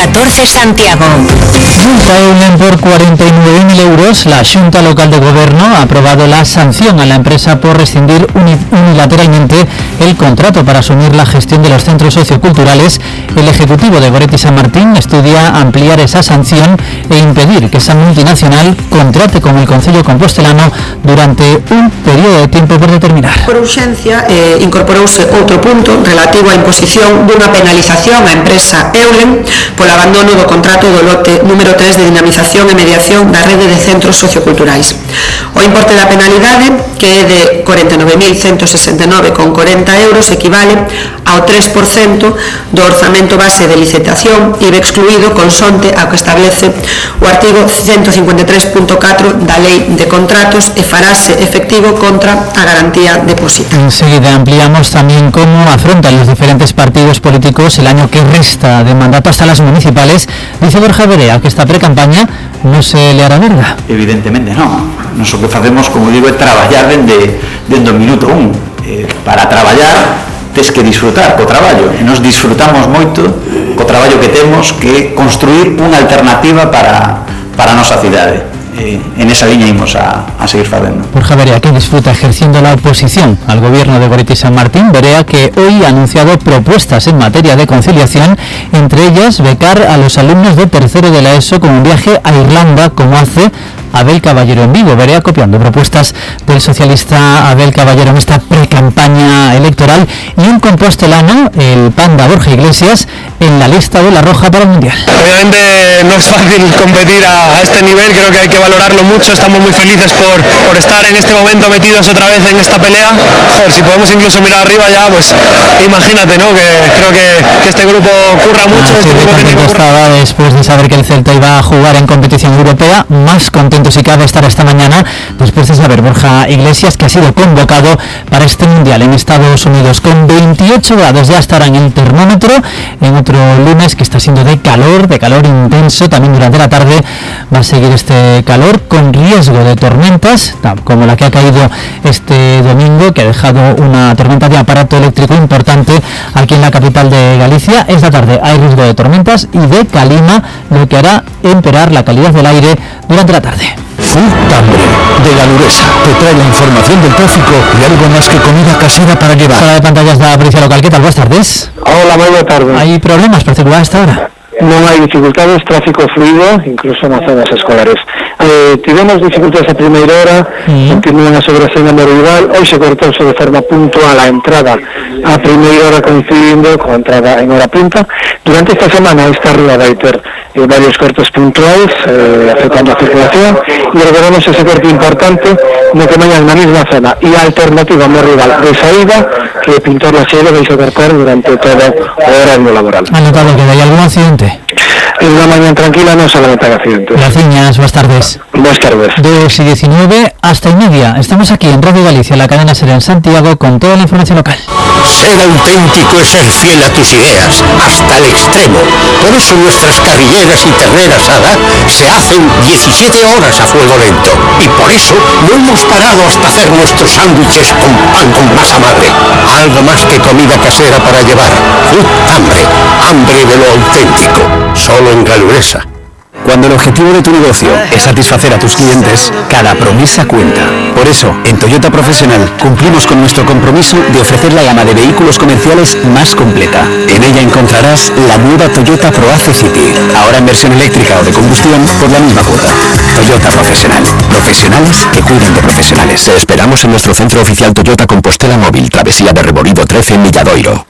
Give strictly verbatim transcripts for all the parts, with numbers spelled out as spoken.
catorce Santiago. Multa Eulen por cuarenta y nueve mil euros. La Xunta Local de Gobierno ha aprobado la sanción a la empresa por rescindir unilateralmente el contrato para asumir la gestión de los centros socioculturales. El Ejecutivo de Goretti San Martín estudia ampliar esa sanción e impedir que esa multinacional contrate con el Concello Compostelano durante un periodo de tiempo por determinar. Por urxencia, eh, incorporouse outro punto relativo á imposición dunha penalización á empresa Eulen polo abandono do contrato do lote número tres de dinamización e mediación da rede de centros socioculturais. O importe da penalidade, que é de cuarenta y nueve mil ciento sesenta y nueve con cuarenta euros, equivale ao tres por cento do orzamento base de licitación I B E excluído consonte ao que establece o artigo ciento cincuenta y tres punto catro da Lei de Contratos e farase efectivo contra a garantía depositada. Enseguida ampliamos también cómo afrontan los diferentes partidos políticos el año que resta de mandato hasta las municipales. Dice Borja Verea que esta pre-campaña no se le hará larga. Evidentemente no. Nos o que facemos, como digo, é traballar dende, dende o minuto un. Eh, para traballar tes que disfrutar co traballo, e nos disfrutamos moito co traballo que temos, que é construir unha alternativa para, para a nosa cidade. Eh, en esa línea íbamos a, a seguir facendo. Borja Verea, que disfruta ejerciendo la oposición al gobierno de Goretti San Martín. Verea, que hoy ha anunciado propuestas en materia de conciliación, entre ellas becar a los alumnos de tercero de la ESO con un viaje a Irlanda, como hace Abel Caballero en Vigo. Verea copiando propuestas del socialista Abel Caballero en esta pre-campaña electoral, y un compostelano, el panda Borja Iglesias, en la lista de la Roja para el Mundial. Obviamente no es fácil competir a, a este nivel, creo que hay que valorarlo mucho, estamos muy felices por, por estar en este momento metidos otra vez en esta pelea. Joder, si podemos incluso mirar arriba ya, pues imagínate, ¿no? Que creo que, que este grupo curra mucho. Ah, este sí, grupo contento estaba después de saber que el Celta iba a jugar en competición europea, más contento si cabe estar esta mañana después de saber Borja Iglesias que ha sido convocado para este Mundial en Estados Unidos. Con veintiocho grados ya estará en el termómetro, en otro lunes que está siendo de calor, de calor intenso. También durante la tarde va a seguir este calor con riesgo de tormentas, como la que ha caído este domingo, que ha dejado una tormenta de aparato eléctrico importante aquí en la capital de Galicia. Esta tarde hay riesgo de tormentas y de calima, lo que hará empeorar la calidad del aire durante la tarde. Futambre, de Galuresa, te trae la información del tráfico y algo más que comida casera para llevar. Sala de pantallas de la Policía Local, ¿qué tal? Buenas tardes. Hola, buenas tardes. ¿Hay problemas para circular a esta hora? No hay dificultades, tráfico fluido, incluso en las zonas escolares. Eh, tivemos dificultades a primeira hora, mm. continúan as obras en Amorovival, hoy se cortouse de forma puntual a entrada a primeira hora coincidindo con a entrada en hora punta. Durante esta semana esta rúa vai ter eh, varios cortes puntuais eh, afectando a circulación, e revelamos ese corte importante no que mañan na mesma zona e a alternativa Amorovival de saída que Pintor La Xeira vai socorrer durante todo o horario laboral. ¿Ha notado que hay algún accidente? En una mañana tranquila no solamente accidentes. Gracias, buenas tardes. Buenas tardes. dos y diecinueve hasta y media. Estamos aquí en Radio Galicia, la cadena SER en Santiago, con toda la información local. Ser auténtico es ser fiel a tus ideas, hasta el extremo. Por eso nuestras carrilleras y ternera asada se hacen diecisiete horas a fuego lento. Y por eso no hemos parado hasta hacer nuestros sándwiches con pan con masa madre. Algo más que comida casera para llevar. Futambre, hambre de lo auténtico. Solo en Galuresa. Cuando el objetivo de tu negocio es satisfacer a tus clientes, cada promesa cuenta. Por eso, en Toyota Profesional cumplimos con nuestro compromiso de ofrecer la gama de vehículos comerciales más completa. En ella encontrarás la nueva Toyota ProAce City, ahora en versión eléctrica o de combustión por la misma cuota. Toyota Profesional. Profesionales que cuidan de profesionales. Te esperamos en nuestro centro oficial Toyota Compostela Móvil, Travesía de Reborido trece en Milladoiro.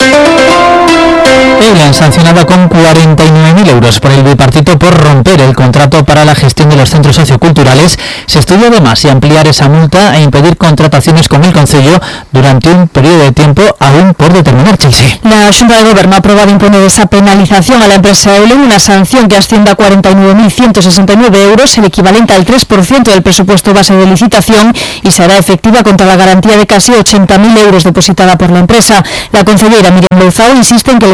Eulen sancionada con cuarenta y nueve mil euros por el bipartito por romper el contrato para la gestión de los centros socioculturales. Se estudia además si ampliar esa multa e impedir contrataciones con el Concello durante un periodo de tiempo aún por determinar. Chelsea. La Xunta de Gobierno ha aprobado imponer esa penalización a la empresa Eulen, una sanción que asciende a cuarenta y nueve mil ciento sesenta y nueve euros, el equivalente al tres por ciento del presupuesto base de licitación, y será efectiva contra la garantía de casi ochenta mil euros depositada por la empresa. La concejera Miriam Louzao insiste en que el Gobierno local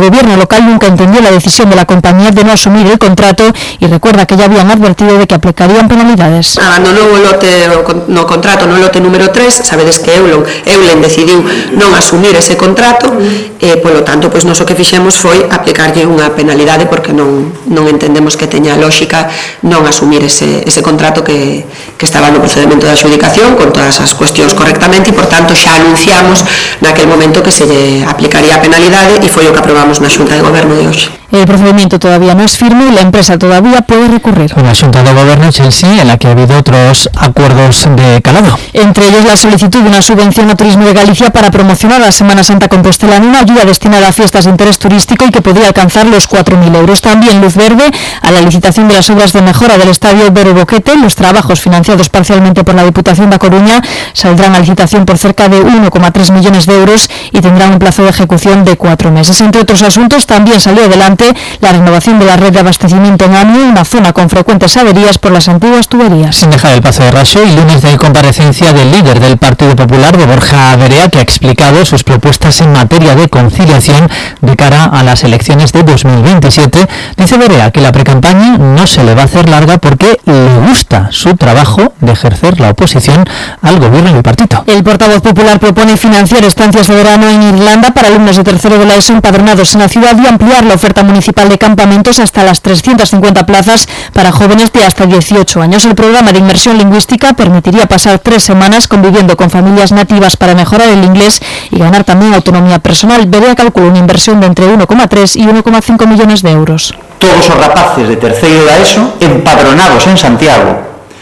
local nunca entendió la decisión de la compañía de no asumir el contrato y recuerda que ya habían advertido de que aplicarían penalidades. Abandonou o lote no contrato no lote número tres, sabedes que Eulen, Eulen decidiu non asumir ese contrato e, polo tanto, pois nos o que fixemos foi aplicarlle unha penalidade porque non, non entendemos que teña lógica non asumir ese, ese contrato que, que estaba no procedimento de adxudicación con todas as cuestións correctamente e, por tanto, xa anunciamos naquel momento que se lle aplicaría a penalidade e foi o que aprobamos na Xunta de Goberno de hoxe. El procedimiento todavía no es firme y la empresa todavía puede recurrir. Una Junta de Gobierno Chelsea en la que ha habido otros acuerdos de calado. Entre ellos la solicitud de una subvención a Turismo de Galicia para promocionar la Semana Santa Compostelana, una ayuda destinada a fiestas de interés turístico y que podría alcanzar los cuatro mil euros. También luz verde a la licitación de las obras de mejora del Estadio Vero Boquete. Los trabajos financiados parcialmente por la Diputación de A Coruña saldrán a licitación por cerca de uno coma tres millones de euros y tendrán un plazo de ejecución de cuatro meses. Entre otros asuntos, también salió adelante la renovación de la red de abastecimiento en Amio, una zona con frecuentes averías por las antiguas tuberías. Sin dejar el paso de raso, y lunes de comparecencia del líder del Partido Popular, de Borja Verea, que ha explicado sus propuestas en materia de conciliación de cara a las elecciones de dos mil veintisiete. Dice Verea que la precampaña no se le va a hacer larga porque le gusta su trabajo de ejercer la oposición al gobierno del partido. El portavoz popular propone financiar estancias de verano en Irlanda para alumnos de tercero de la ESO empadronados en la ciudad y ampliar la oferta municipal de campamentos hasta las trescientas cincuenta plazas para jóvenes de hasta dieciocho años. El programa de inmersión lingüística permitiría pasar tres semanas conviviendo con familias nativas para mejorar el inglés y ganar también autonomía personal. Verea calcula una inversión de entre uno coma tres y uno coma cinco millones de euros. Todos os rapaces de terceiro da ESO empadronados en Santiago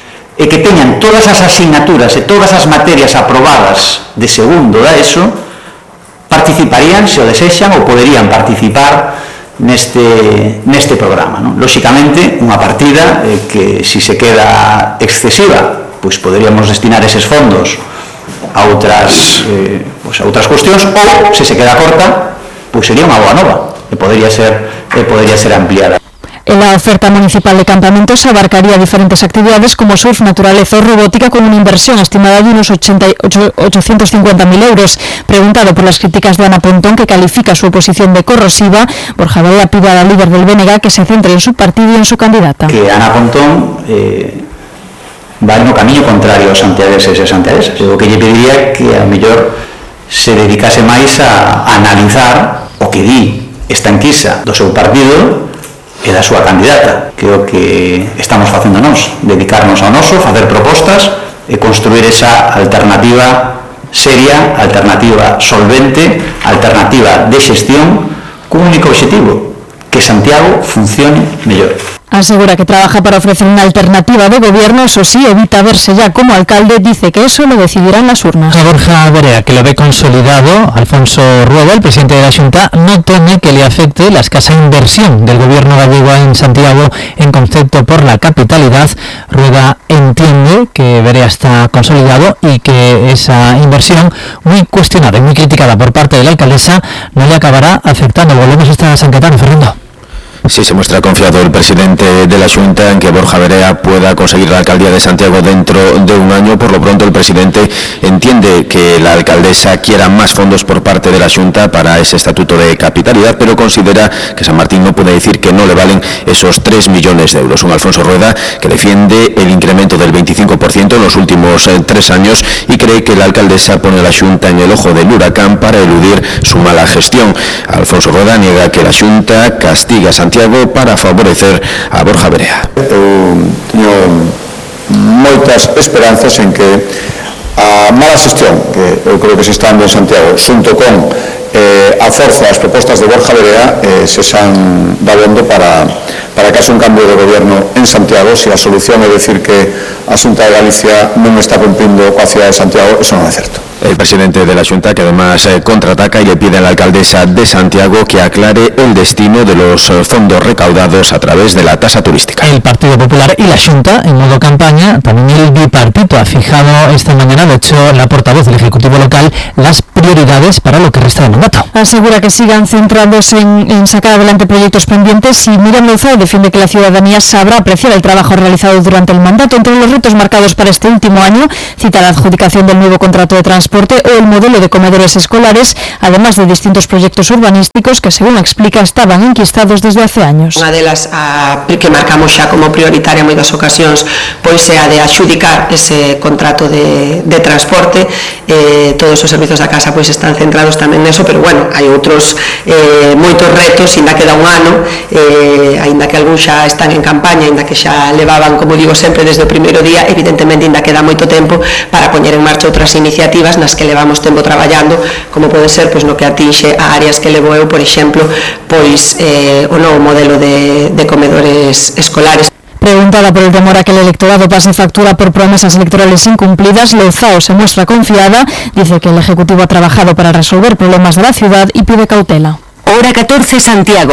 e que teñan todas as asignaturas e todas as materias aprobadas de segundo da ESO participarían, se o desexan, ou poderían participar neste, neste programa, non? Lóxicamente, unha partida eh, que si se queda excesiva, pois poderíamos destinar eses fondos a outras, eh, pois a outras cuestións, ou se se queda corta, pois sería unha boa nova e podería ser, eh, podería ser ampliada. La oferta municipal de campamentos abarcaría diferentes actividades como surf, naturaleza o robótica con una inversión estimada de unos ochocientos cincuenta mil euros. Preguntado por las críticas de Ana Pontón, que califica su oposición de corrosiva, Borja Verea pide a la líder del B N G que se centre en su partido y en su candidata. Que Ana Pontón eh, va no camiño contrario aos santiagueses e santiaguesas. O que lle pediría que a mellor se dedicase máis a, a analizar o que di esta enquisa do seu partido e da súa candidata, que é o que estamos facendo nós, dedicarnos ao noso, facer propostas e construir esa alternativa seria, alternativa solvente, alternativa de xestión, cun único objetivo, que Santiago funcione mellor. Asegura que trabaja para ofrecer una alternativa de gobierno, eso sí, evita verse ya como alcalde, dice que eso lo decidirán las urnas. A Borja Verea, que lo ve consolidado, Alfonso Rueda, el presidente de la Xunta, no teme que le afecte la escasa inversión del gobierno gallego en Santiago en concepto por la capitalidad. Rueda entiende que Verea está consolidado y que esa inversión, muy cuestionada y muy criticada por parte de la alcaldesa, no le acabará afectando. Volvemos hasta San Cayetano, Fernando. Sí, se muestra confiado el presidente de la Xunta en que Borja Verea pueda conseguir la alcaldía de Santiago dentro de un año. Por lo pronto, el presidente entiende que la alcaldesa quiera más fondos por parte de la Xunta para ese estatuto de capitalidad, pero considera que San Martín no puede decir que no le valen esos tres millones de euros. Un Alfonso Rueda que defiende el incremento del veinticinco por ciento en los últimos eh, tres años y cree que la alcaldesa pone a la Xunta en el ojo del huracán para eludir su mala gestión. Alfonso Rueda niega que la Xunta castiga a Santiago para favorecer a Borja Verea. Eu teño moitas esperanzas en que a mala xestión que eu creo que se está dando en Santiago xunto con eh, a forza das propostas de Borja Verea eh, se xan dabondo para, para que haxe un cambio de gobierno en Santiago. Se a solución é decir que a Xunta de Galicia non está cumplindo coa cidade de Santiago, eso non é certo. El presidente de la Xunta, que además eh, contraataca y le pide a la alcaldesa de Santiago que aclare el destino de los eh, fondos recaudados a través de la tasa turística. El Partido Popular y la Xunta, en modo campaña, también el bipartito ha fijado esta mañana, de hecho, la portavoz del Ejecutivo local, las prioridades prioridades para lo que resta de mandato. Asegura que sigan centrándose en, en sacar adelante proyectos pendientes y Miriam Louzao defiende que la ciudadanía sabrá apreciar el trabajo realizado durante el mandato. Entre los retos marcados para este último año cita la adjudicación del nuevo contrato de transporte o el modelo de comedores escolares, además de distintos proyectos urbanísticos que, según explica, estaban enquistados desde hace años. Unha delas a, que marcamos xa como prioritaria en moitas ocasións, pois é a de adxudicar ese contrato de, de transporte. Eh, todos os servizos da casa pois están centrados tamén neso, pero bueno, hai outros eh, moitos retos, ainda queda un ano, eh, ainda que algún xa están en campaña, ainda que xa levaban, como digo sempre, desde o primeiro día, evidentemente ainda queda moito tempo para poñer en marcha outras iniciativas nas que levamos tempo traballando, como pode ser pois no que atinxe a áreas que levo eu, por exemplo, pois eh, o novo modelo de, de comedores escolares. Preguntada por el temor a que el electorado pase factura por promesas electorales incumplidas, Louzao se muestra confiada, dice que el Ejecutivo ha trabajado para resolver problemas de la ciudad y pide cautela. Hora catorce, Santiago.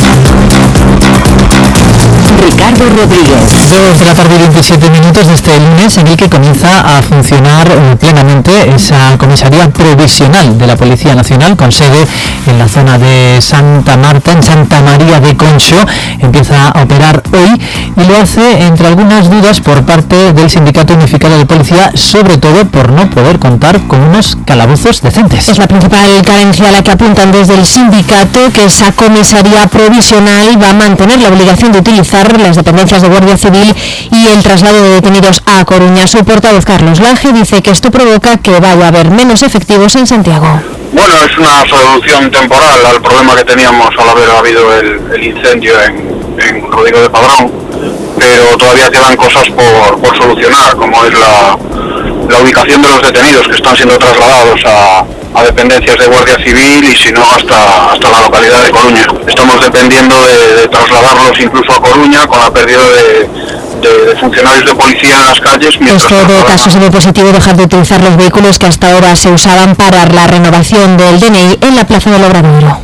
Ricardo Rodríguez. dos de la tarde y veintisiete minutos de este lunes, en el que comienza a funcionar plenamente esa comisaría provisional de la Policía Nacional con sede en la zona de Santa Marta, en Santa María de Concho. Empieza a operar hoy y lo hace entre algunas dudas por parte del Sindicato Unificado de Policía, sobre todo por no poder contar con unos calabozos decentes. Es la principal carencia a la que apuntan desde el sindicato, que esa comisaría provisional va a mantener la obligación de utilizar las dependencias de Guardia Civil y el traslado de detenidos a Coruña. Su portavoz, Carlos Lange, dice que esto provoca que vaya a haber menos efectivos en Santiago. Bueno, es una solución temporal al problema que teníamos al haber habido el, el incendio en, en Rodrigo de Padrón, pero todavía quedan cosas por, por solucionar, como es la, la ubicación de los detenidos que están siendo trasladados a, a dependencias de Guardia Civil y si no hasta, hasta la localidad de Coruña. Estamos dependiendo de, de trasladarlos incluso a Coruña con la pérdida de, de, de funcionarios de policía en las calles. En todo caso, se ve positivo dejar de utilizar los vehículos que hasta ahora se usaban para la renovación del D N I en la Plaza del Obradoiro.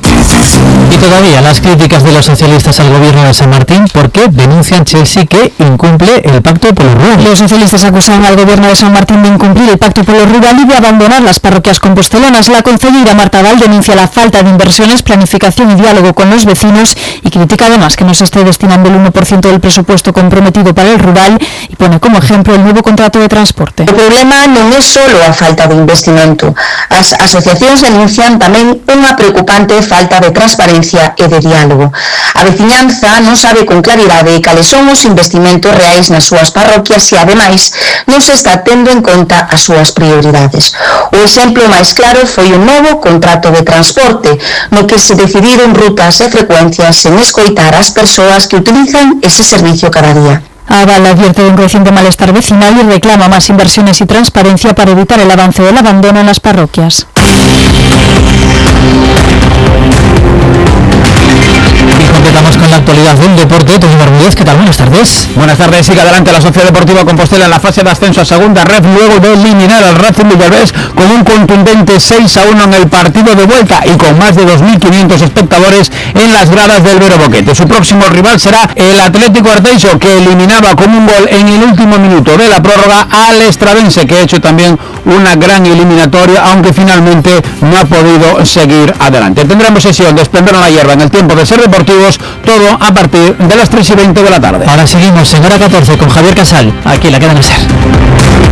Y todavía las críticas de los socialistas al gobierno de San Martín, porque denuncian Chelsea que incumple el pacto por lo rural. Los socialistas acusan al gobierno de San Martín de incumplir el pacto por lo rural y de abandonar las parroquias compostelanas. La concejala Marta Val denuncia la falta de inversiones, planificación y diálogo con los vecinos y critica además que no se esté destinando el uno por ciento del presupuesto comprometido para el rural y pone como ejemplo el nuevo contrato de transporte. O problema non é solo a falta de investimento. As asociacións denuncian tamén unha preocupante falta de transparencia e de diálogo. A veciñanza non sabe con claridade cales son os investimentos reais nas súas parroquias e, ademais, non se está tendo en conta as súas prioridades. O exemplo máis claro foi o novo contrato de transporte, no que se decidiron rutas e frecuencias sen escoitar as persoas que utilizan ese servicio cada día. Aval advierte de un creciente malestar vecinal y reclama más inversiones y transparencia para evitar el avance del abandono en las parroquias. Y completamos con la actualidad del deporte. Tony Bermúdez, ¿qué tal? Buenas tardes. Buenas tardes. Sigue adelante la Sociedad Deportiva Compostela en la fase de ascenso a segunda red, luego de eliminar al Racing Villalbés con un contundente seis a uno en el partido de vuelta y con más de dos mil quinientos espectadores en las gradas del Vero Boquete. Su próximo rival será el Atlético Arteixo, que eliminaba con un gol en el último minuto de la prórroga al Estradense, que ha hecho también una gran eliminatoria, aunque finalmente no ha podido seguir adelante. Tendremos sesión de Esplendor en la Hierba en el tiempo de Ser Deportivos, todo a partir de las tres y veinte de la tarde. Ahora seguimos en hora catorce con Javier Casal, aquí en la cadena Ser.